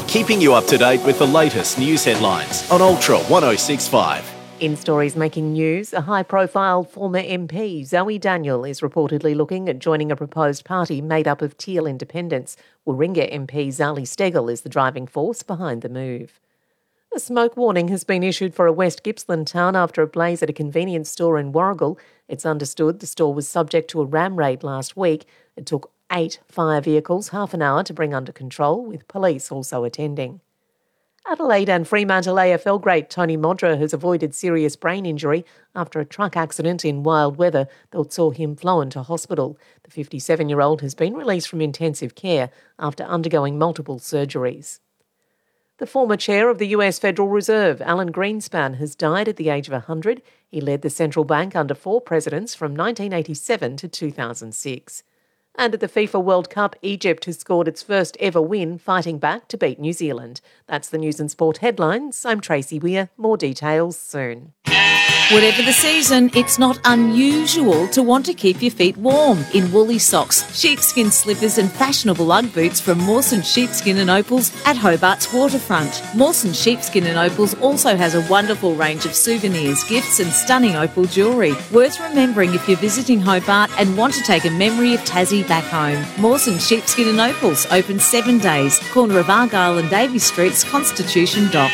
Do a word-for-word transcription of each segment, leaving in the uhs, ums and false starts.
keeping you up to date with the latest news headlines on Ultra one oh six point five. In stories making news, a high-profile former M P, Zoe Daniel, is reportedly looking at joining a proposed party made up of Teal independents. Warringah M P Zali Steggall is the driving force behind the move. A smoke warning has been issued for a West Gippsland town after a blaze at a convenience store in Warragul. It's understood the store was subject to a ram raid last week. It took eight fire vehicles half an hour to bring under control, with police also attending. Adelaide and Fremantle A F L great Tony Modra has avoided serious brain injury after a truck accident in wild weather that saw him flown to hospital. The fifty-seven-year-old has been released from intensive care after undergoing multiple surgeries. The former chair of the U S Federal Reserve, Alan Greenspan, has died at the age of one hundred. He led the central bank under four presidents from nineteen eighty-seven to two thousand six. And at the FIFA World Cup, Egypt has scored its first ever win, fighting back to beat New Zealand. That's the news and sport headlines. I'm Tracy Weir. More details soon. Whatever the season, it's not unusual to want to keep your feet warm in woolly socks, sheepskin slippers and fashionable Ugg boots from Mawson Sheepskin and Opals at Hobart's waterfront. Mawson Sheepskin and Opals also has a wonderful range of souvenirs, gifts and stunning opal jewellery. Worth remembering if you're visiting Hobart and want to take a memory of Tassie back home. Mawson Sheepskin and Opals, open seven days, corner of Argyle and Davy Streets, Constitution Dock.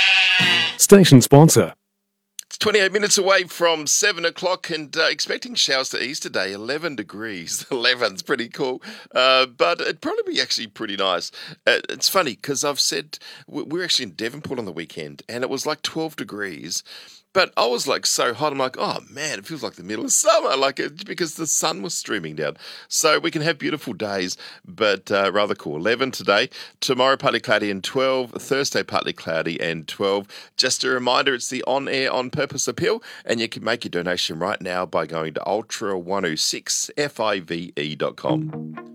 Station sponsor. It's twenty-eight minutes away from seven o'clock and uh, expecting showers to ease today, eleven degrees. eleven's pretty cool, uh, but it'd probably be actually pretty nice. Uh, it's funny because I've said we're actually in Devonport on the weekend and it was like twelve degrees. But I was like so hot, I'm like, oh man, it feels like the middle of summer, like it, because the sun was streaming down. So we can have beautiful days, but uh, rather cool. eleven today, tomorrow partly cloudy and twelve, Thursday partly cloudy and twelve. Just a reminder, it's the On Air On Purpose appeal, and you can make your donation right now by going to ultra one oh six five e dot com.